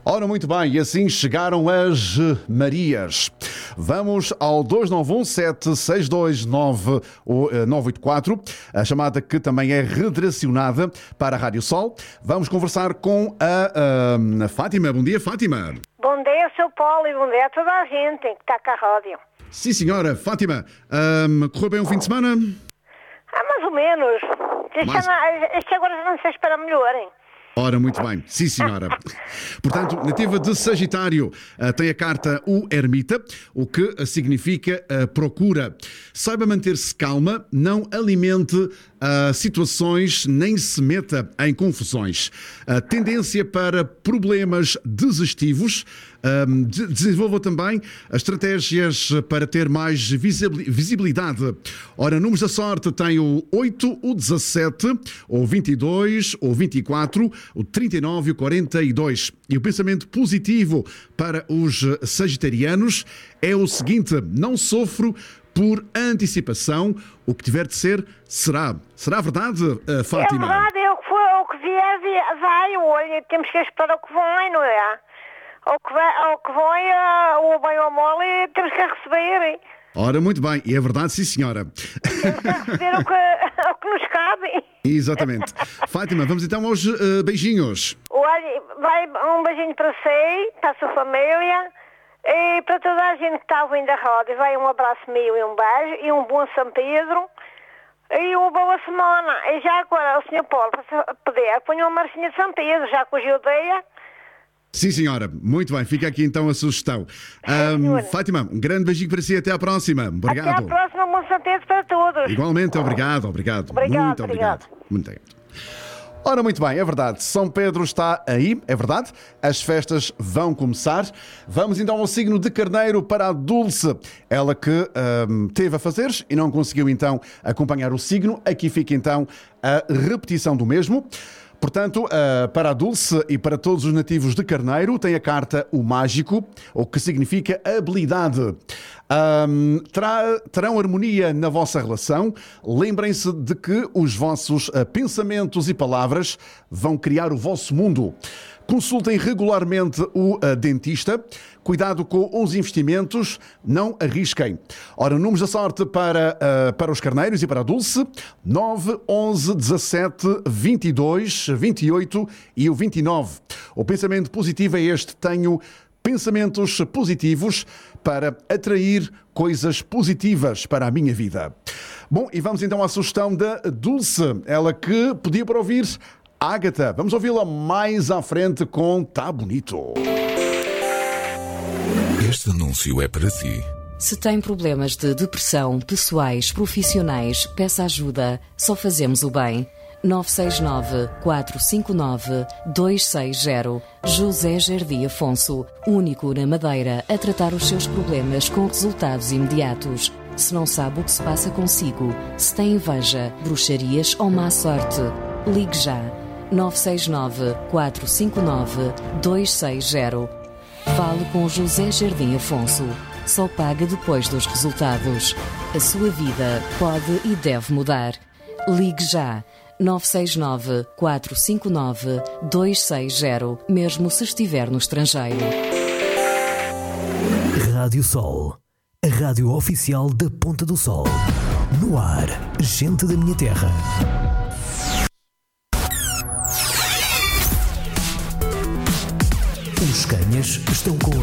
Ora, muito bem, e assim chegaram as Marias. Vamos ao 291-762-984, a chamada que também é redirecionada para a Rádio Sol. Vamos conversar com a Fátima. Bom dia, Fátima. Bom dia, Sr. Paulo, e bom dia a toda a gente que está com a rádio. Sim, senhora. Fátima, correu bem o fim de semana? Mais ou menos. Este agora já não se espera melhor, hein? Ora, muito bem. Sim, senhora. Portanto, nativa de Sagitário, tem a carta o Ermita, o que significa procura. Saiba manter-se calma, não alimente situações, nem se meta em confusões. Tendência para problemas digestivos. Desenvolva também as estratégias para ter mais visibilidade. Ora, números da sorte tem o 8, o 17, o 22, o 24, o 39 e o 42. E o pensamento positivo para os sagitarianos é o seguinte: não sofro por antecipação, o que tiver de ser, será. Será verdade, Fátima? É verdade, o que vier, vai. Olha, temos que esperar o que vem, não é? O que vem, o bem ou mole, temos que receber. Ora, muito bem, e é verdade, sim, senhora. Temos que receber o que nos cabe. Exatamente. Fátima, vamos então aos beijinhos. Olha, vai um beijinho para si, para a sua família e para toda a gente que está ouvindo a rádio. Vai um abraço meu e um beijo e um bom São Pedro e uma boa semana. E já agora, o Sr. Paulo, se puder, ponha uma marchinha de São Pedro, já que hoje é o dia. Sim, senhora. Muito bem. Fica aqui então a sugestão. Fátima, um grande beijinho para si. Até à próxima. Obrigado. Até à próxima. Bom São Pedro para todos. Igualmente. Obrigado. Muito obrigado. Muito obrigado. Ora, muito bem, é verdade. São Pedro está aí, é verdade. As festas vão começar. Vamos então ao signo de Carneiro para a Dulce. Ela que teve a fazeres e não conseguiu então acompanhar o signo. Aqui fica então a repetição do mesmo. Portanto, para a Dulce e para todos os nativos de Carneiro, tem a carta o Mágico, o que significa habilidade. Terão harmonia na vossa relação. Lembrem-se de que os vossos pensamentos e palavras vão criar o vosso mundo. Consultem regularmente o dentista. Cuidado com os investimentos. Não arrisquem. Ora, números da sorte para os carneiros e para a Dulce: 9, 11, 17, 22, 28 e o 29. O pensamento positivo é este. Tenho pensamentos positivos para atrair coisas positivas para a minha vida. Bom, e vamos então à sugestão da Dulce. Ela que pedia para ouvir Ágata. Vamos ouvi-la mais à frente com Tá Bonito. Este anúncio é para si. Se tem problemas de depressão, pessoais, profissionais, peça ajuda. Só fazemos o bem. 969-459-260. José Jardim Afonso, único na Madeira a tratar os seus problemas com resultados imediatos. Se não sabe o que se passa consigo, se tem inveja, bruxarias ou má sorte, ligue já. 969-459-260. Fale com José Jardim Afonso. Só paga depois dos resultados. A sua vida pode e deve mudar. Ligue já. 969-459-260, mesmo se estiver no estrangeiro. Rádio Sol, a rádio oficial da Ponta do Sol. No ar, gente da minha terra. Os canhas estão com